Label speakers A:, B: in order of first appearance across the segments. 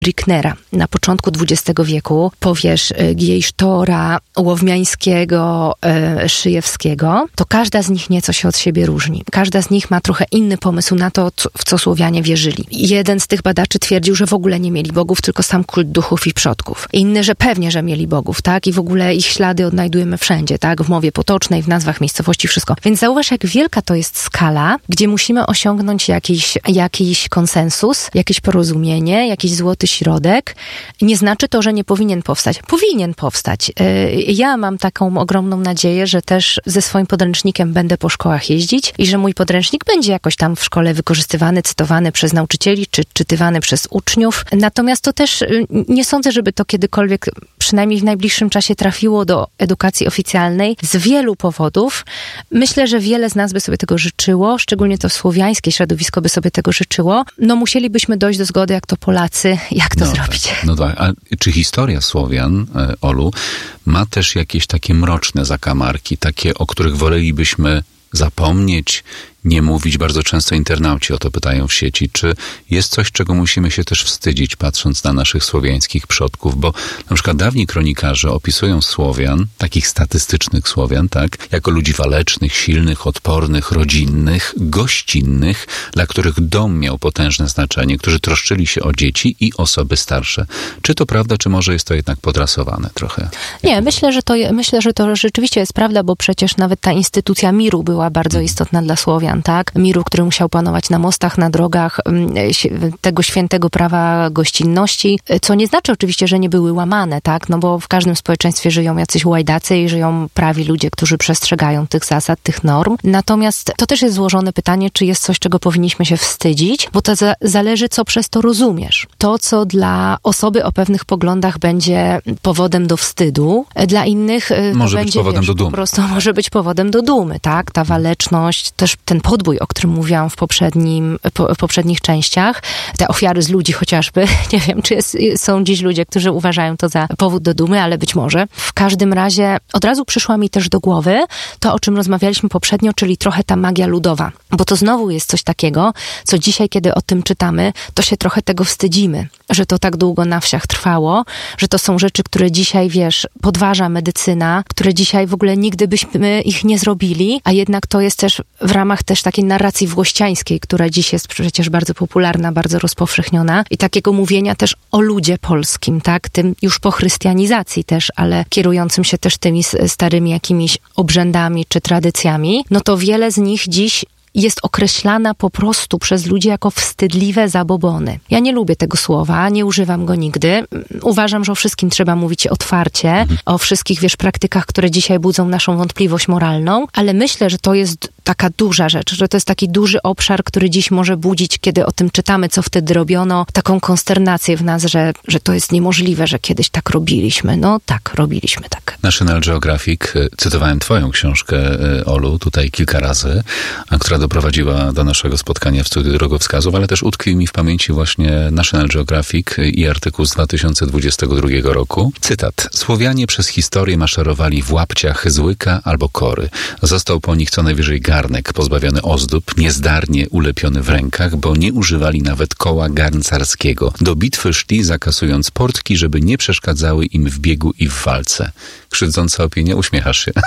A: Ricknera na początku XX wieku, powiesz Giejsztora, Łowmiańskiego, Szyjewskiego, to każda z nich nieco się od siebie różni. Każda z nich ma trochę inny pomysł na to, w co Słowianie wierzyli. Jeden z tych badaczy twierdził, że w ogóle nie mieli bogów, tylko sam kult duchów i przodków. Inny, że pewnie, że mieli bogów, tak? I w ogóle ich ślady odnajdujemy wszędzie, tak? W mowie potocznej, w nazwach miejscowości, wszystko. Więc zauważ, jak wielka to jest skala, gdzie musimy osiągnąć jakiś konsensus, jakieś porozumienie, jakiś złoty środek. Nie znaczy to, że nie powinien powstać. Powinien powstać. Ja mam taką ogromną nadzieję, że też ze swoim podręcznikiem będę po szkołach jeździć i że mój podręcznik będzie jakoś tam w szkole wykorzystywany, cytowany przez nauczycieli, czy czytywany przez uczniów. Natomiast to też nie sądzę, żeby to kiedykolwiek, przynajmniej w najbliższym czasie, trafiło do edukacji oficjalnej z wielu powodów. Myślę, że wiele z nas by sobie tego życzyło, szczególnie to słowiańskie środowisko by sobie tego życzyło. No musielibyśmy dojść do zgody, jak to Polacy, jak to zrobić.
B: No tak, a czy historia Słowian, Olu, ma też jakieś takie mroczne zakamarki, takie, o których wolelibyśmy zapomnieć, nie mówić? Bardzo często internauci o to pytają w sieci, czy jest coś, czego musimy się też wstydzić, patrząc na naszych słowiańskich przodków, bo na przykład dawni kronikarze opisują Słowian, takich statystycznych Słowian, tak, jako ludzi walecznych, silnych, odpornych, rodzinnych, gościnnych, dla których dom miał potężne znaczenie, którzy troszczyli się o dzieci i osoby starsze. Czy to prawda, czy może jest to jednak podrasowane trochę?
A: Nie, myślę, że to rzeczywiście jest prawda, bo przecież nawet ta instytucja miru była bardzo istotna dla Słowian, tak? Miru, który musiał panować na mostach, na drogach, tego świętego prawa gościnności, co nie znaczy oczywiście, że nie były łamane, tak? No bo w każdym społeczeństwie żyją jacyś łajdacy i żyją prawi ludzie, którzy przestrzegają tych zasad, tych norm. Natomiast to też jest złożone pytanie, czy jest coś, czego powinniśmy się wstydzić, bo to zależy, co przez to rozumiesz. To, co dla osoby o pewnych poglądach będzie powodem do wstydu, dla innych
B: może
A: będzie,
B: być powodem do dumy.
A: Po prostu może być powodem do dumy, tak? Ta waleczność, też ten podbój, o którym mówiłam w poprzednich częściach, te ofiary z ludzi chociażby, nie wiem, czy są dziś ludzie, którzy uważają to za powód do dumy, ale być może. W każdym razie od razu przyszła mi też do głowy to, o czym rozmawialiśmy poprzednio, czyli trochę ta magia ludowa, bo to znowu jest coś takiego, co dzisiaj, kiedy o tym czytamy, to się trochę tego wstydzimy, że to tak długo na wsiach trwało, że to są rzeczy, które dzisiaj, wiesz, podważa medycyna, które dzisiaj w ogóle nigdy byśmy ich nie zrobili, a jednak to jest też w ramach też takiej narracji włościańskiej, która dziś jest przecież bardzo popularna, bardzo rozpowszechniona i takiego mówienia też o ludzie polskim, tak, tym już po chrystianizacji też, ale kierującym się też tymi starymi jakimiś obrzędami czy tradycjami, no to wiele z nich dziś jest określana po prostu przez ludzi jako wstydliwe zabobony. Ja nie lubię tego słowa, nie używam go nigdy. Uważam, że o wszystkim trzeba mówić otwarcie, o wszystkich, wiesz, praktykach, które dzisiaj budzą naszą wątpliwość moralną, ale myślę, że to jest taka duża rzecz, że to jest taki duży obszar, który dziś może budzić, kiedy o tym czytamy, co wtedy robiono, taką konsternację w nas, że to jest niemożliwe, że kiedyś tak robiliśmy. No tak, robiliśmy tak.
B: National Geographic, cytowałem twoją książkę, Olu, tutaj kilka razy, która doprowadziła do naszego spotkania w studiu Drogowskazów, ale też utkwił mi w pamięci właśnie National Geographic i artykuł z 2022 roku. Cytat. Słowianie przez historię maszerowali w łapciach z łyka albo kory. Został po nich co najwyżej garnek pozbawiony ozdób, niezdarnie ulepiony w rękach, bo nie używali nawet koła garncarskiego. Do bitwy szli, zakasując portki, żeby nie przeszkadzały im w biegu i w walce. Krzywdząca opinia, uśmiechasz się.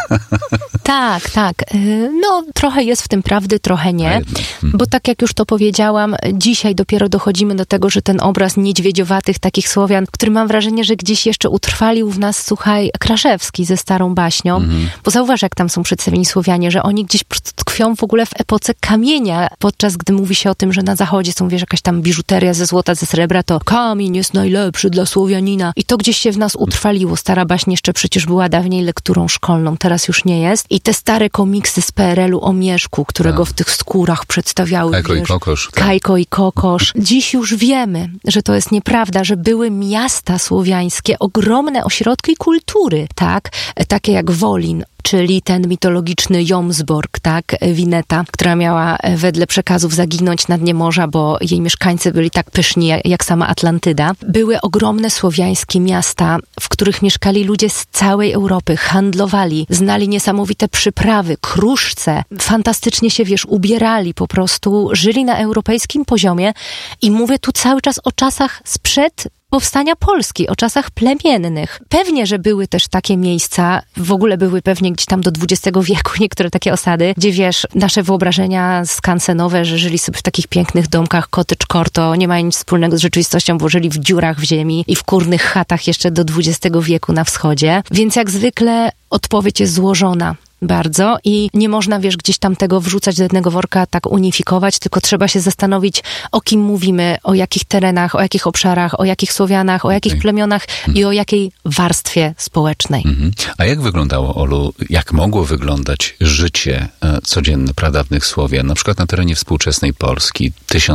A: Tak, tak. No, trochę jest w tym prawdy, trochę nie. Bo tak jak już to powiedziałam, dzisiaj dopiero dochodzimy do tego, że ten obraz niedźwiedziowatych takich Słowian, który mam wrażenie, że gdzieś jeszcze utrwalił w nas, słuchaj, Kraszewski ze Starą baśnią, bo zauważ, jak tam są przedstawieni Słowianie, że oni gdzieś tkwią w ogóle w epoce kamienia, podczas gdy mówi się o tym, że na zachodzie są, wiesz, jakaś tam biżuteria ze złota, ze srebra, to kamień jest najlepszy dla Słowianina. I to gdzieś się w nas utrwaliło. Stara baśń jeszcze przecież była dawniej lekturą szkolną, teraz już nie jest. I te stare komiksy z PRL-u o Mieszku, którego w tych skórach przedstawiały,
B: Kajko, wiesz, i Kokosz.
A: Kajko i Kokosz. Dziś już wiemy, że to jest nieprawda, że były miasta słowiańskie, ogromne ośrodki kultury, tak? Takie jak Wolin, czyli ten mitologiczny Jomsborg, tak, Wineta, która miała wedle przekazów zaginąć na dnie morza, bo jej mieszkańcy byli tak pyszni jak sama Atlantyda. Były ogromne słowiańskie miasta, w których mieszkali ludzie z całej Europy, handlowali, znali niesamowite przyprawy, kruszce, fantastycznie się, wiesz, ubierali, po prostu żyli na europejskim poziomie i mówię tu cały czas o czasach sprzed powstania Polski, o czasach plemiennych. Pewnie, że były też takie miejsca, w ogóle były pewnie gdzieś tam do XX wieku niektóre takie osady, gdzie wiesz, nasze wyobrażenia skansenowe, że żyli sobie w takich pięknych domkach cottagecore, to nie mają nic wspólnego z rzeczywistością, bo żyli w dziurach w ziemi i w kurnych chatach jeszcze do XX wieku na wschodzie. Więc jak zwykle odpowiedź jest złożona bardzo i nie można, wiesz, gdzieś tam tego wrzucać do jednego worka, tak unifikować, tylko trzeba się zastanowić, o kim mówimy, o jakich terenach, o jakich obszarach, o jakich Słowianach, o jakich plemionach i o jakiej warstwie społecznej.
B: A jak wyglądało, Olu, jak mogło wyglądać życie codzienne pradawnych Słowian, na przykład na terenie współczesnej Polski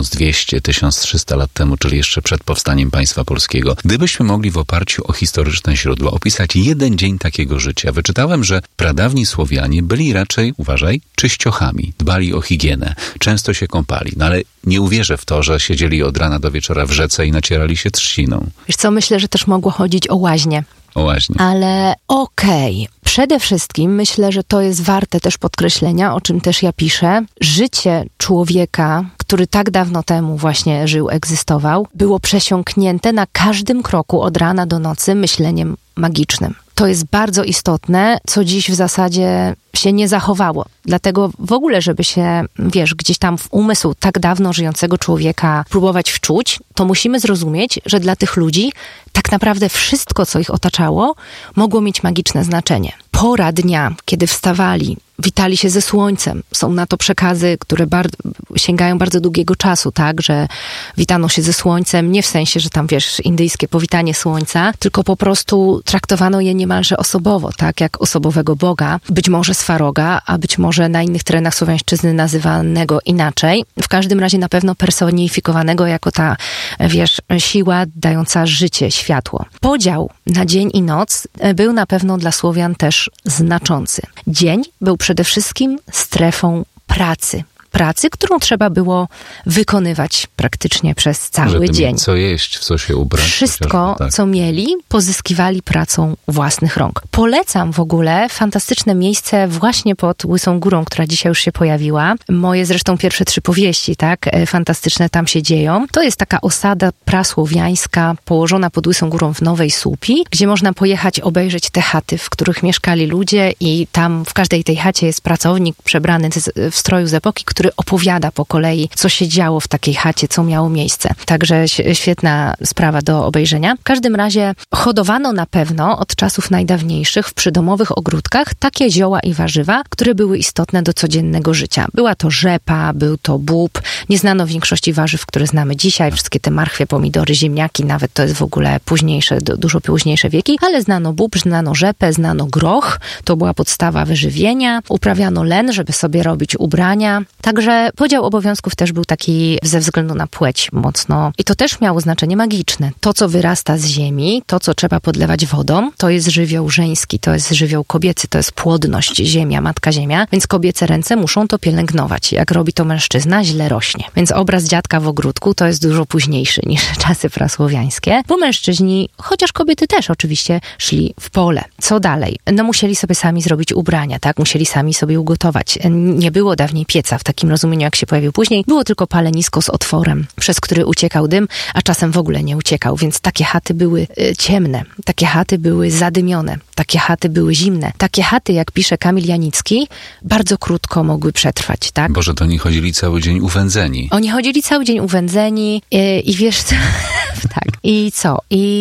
B: 1200-1300 lat temu, czyli jeszcze przed powstaniem państwa polskiego? Gdybyśmy mogli w oparciu o historyczne źródła opisać jeden dzień takiego życia. Wyczytałem, że pradawni Słowianie byli raczej, uważaj, czyściochami, dbali o higienę, często się kąpali, no ale nie uwierzę w to, że siedzieli od rana do wieczora w rzece i nacierali się trzciną.
A: Wiesz co, myślę, że też mogło chodzić o łaźnie.
B: O łaźnie.
A: Ale okej. Przede wszystkim myślę, że to jest warte też podkreślenia, o czym też ja piszę. Życie człowieka, który tak dawno temu właśnie żył, egzystował, było przesiąknięte na każdym kroku od rana do nocy myśleniem magicznym. To jest bardzo istotne, co dziś w zasadzie się nie zachowało. Dlatego w ogóle, żeby się, wiesz, gdzieś tam w umysł tak dawno żyjącego człowieka próbować wczuć, to musimy zrozumieć, że dla tych ludzi tak naprawdę wszystko, co ich otaczało, mogło mieć magiczne znaczenie. Pora dnia, kiedy wstawali, witali się ze słońcem. Są na to przekazy, które sięgają bardzo długiego czasu, tak, że witano się ze słońcem, nie w sensie, że tam, wiesz, indyjskie powitanie słońca, tylko po prostu traktowano je niemalże osobowo, tak, jak osobowego boga, być może Swaroga, a być może na innych terenach słowiańszczyzny nazywanego inaczej. W każdym razie na pewno personifikowanego jako ta, wiesz, siła dająca życie, światło. Podział na dzień i noc był na pewno dla Słowian też znaczący. Dzień był przede wszystkim strefą pracy. Pracy, którą trzeba było wykonywać praktycznie przez cały dzień.
B: Co jeść, w co się ubrać.
A: Wszystko, tak, co mieli, pozyskiwali pracą własnych rąk. Polecam w ogóle fantastyczne miejsce właśnie pod Łysą Górą, która dzisiaj już się pojawiła. Moje zresztą pierwsze 3 powieści, tak, fantastyczne tam się dzieją. To jest taka osada prasłowiańska położona pod Łysą Górą w Nowej Słupi, gdzie można pojechać obejrzeć te chaty, w których mieszkali ludzie i tam w każdej tej chacie jest pracownik przebrany w stroju z epoki, który opowiada po kolei, co się działo w takiej chacie, co miało miejsce. Także świetna sprawa do obejrzenia. W każdym razie hodowano na pewno od czasów najdawniejszych w przydomowych ogródkach takie zioła i warzywa, które były istotne do codziennego życia. Była to rzepa, był to bób. Nie znano większości warzyw, które znamy dzisiaj. Wszystkie te marchwie, pomidory, ziemniaki, nawet to jest w ogóle późniejsze, dużo późniejsze wieki, ale znano bób, znano rzepę, znano groch. To była podstawa wyżywienia. Uprawiano len, żeby sobie robić ubrania. Także podział obowiązków też był taki ze względu na płeć mocno. I to też miało znaczenie magiczne. To, co wyrasta z ziemi, to, co trzeba podlewać wodą, to jest żywioł żeński, to jest żywioł kobiecy, to jest płodność, ziemia, matka ziemia, więc kobiece ręce muszą to pielęgnować. Jak robi to mężczyzna, źle rośnie. Więc obraz dziadka w ogródku to jest dużo późniejszy niż czasy prasłowiańskie, bo mężczyźni, chociaż kobiety też oczywiście, szli w pole. Co dalej? No musieli sobie sami zrobić ubrania, tak? Musieli sami sobie ugotować. Nie było dawniej pieca w takim rozumieniu, jak się pojawił później. Było tylko palenisko z otworem, przez który uciekał dym, a czasem w ogóle nie uciekał, więc takie chaty były ciemne, takie chaty były zadymione, takie chaty były zimne. Takie chaty, jak pisze Kamil Janicki, bardzo krótko mogły przetrwać, tak?
B: Boże, to oni chodzili cały dzień uwędzeni.
A: Oni chodzili cały dzień uwędzeni i wiesz co? Tak. I co?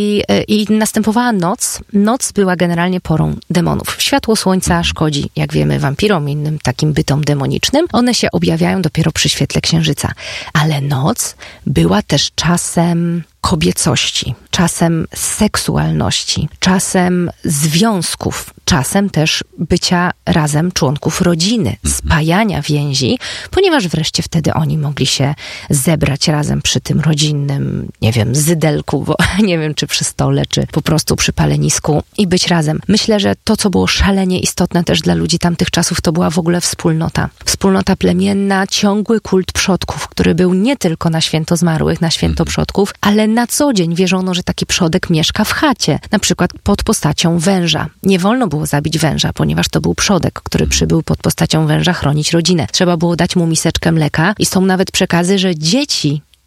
A: I następowała noc. Noc była generalnie porą demonów. Światło słońca szkodzi, jak wiemy, wampirom, innym takim bytom demonicznym. One się objawiają dopiero przy świetle księżyca. Ale noc była też czasem kobiecości, czasem seksualności, czasem związków, czasem też bycia razem członków rodziny, spajania więzi, ponieważ wreszcie wtedy oni mogli się zebrać razem przy tym rodzinnym, nie wiem, zydelku, bo nie wiem, czy przy stole, czy po prostu przy palenisku i być razem. Myślę, że to, co było szalenie istotne też dla ludzi tamtych czasów, to była w ogóle wspólnota. Wspólnota plemienna, ciągły kult przodków, który był nie tylko na święto zmarłych, na święto przodków, ale na co dzień wierzono, że taki przodek mieszka w chacie, na przykład pod postacią węża. Nie wolno było zabić węża, ponieważ to był przodek, który przybył pod postacią węża chronić rodzinę. Trzeba było dać mu miseczkę mleka i są nawet przekazy, że dzieci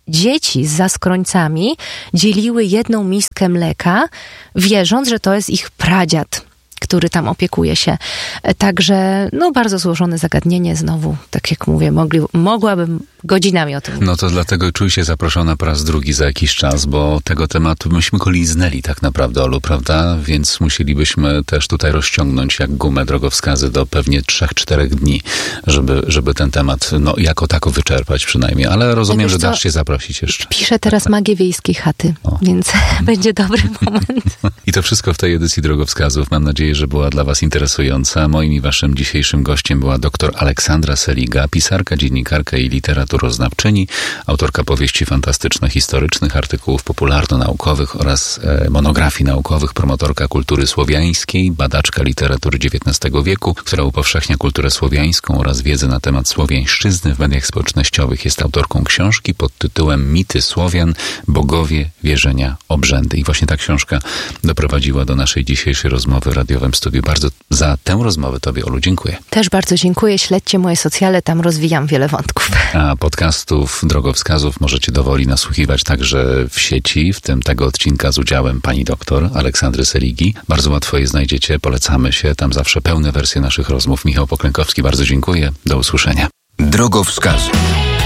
A: dzieci z zaskrońcami dzieliły jedną miskę mleka, wierząc, że to jest ich pradziad, który tam opiekuje się. Także, bardzo złożone zagadnienie. Znowu, tak jak mówię, mogłabym godzinami o tym mówić.
B: No to dlatego czuj się zaproszona po raz drugi za jakiś czas, bo tego tematu myśmy go liznęli tak naprawdę, Olu, prawda? Więc musielibyśmy też tutaj rozciągnąć jak gumę drogowskazy do pewnie 3-4 dni, żeby ten temat, jako tako wyczerpać przynajmniej. Ale rozumiem, że dasz się zaprosić jeszcze.
A: Piszę teraz Magię Wiejskiej Chaty, więc będzie dobry moment.
B: I to wszystko w tej edycji drogowskazów. Mam nadzieję, że była dla was interesująca. Moim i waszym dzisiejszym gościem była dr Aleksandra Seliga, pisarka, dziennikarka i literaturoznawczyni, autorka powieści fantastyczno-historycznych, artykułów popularno-naukowych oraz monografii naukowych, promotorka kultury słowiańskiej, badaczka literatury XIX wieku, która upowszechnia kulturę słowiańską oraz wiedzę na temat słowiańszczyzny w mediach społecznościowych. Jest autorką książki pod tytułem Mity Słowian, bogowie, wierzenia, obrzędy. I właśnie ta książka doprowadziła do naszej dzisiejszej rozmowy w radiowym studiu. Bardzo za tę rozmowę tobie, Olu, dziękuję.
A: Też bardzo dziękuję. Śledźcie moje socjale, tam rozwijam wiele wątków.
B: A podcastów, drogowskazów możecie dowoli nasłuchiwać także w sieci, w tym tego odcinka z udziałem pani doktor Aleksandry Seligi. Bardzo łatwo je znajdziecie, polecamy się. Tam zawsze pełne wersje naszych rozmów. Michał Poklękowski, bardzo dziękuję. Do usłyszenia.
C: Drogowskazy.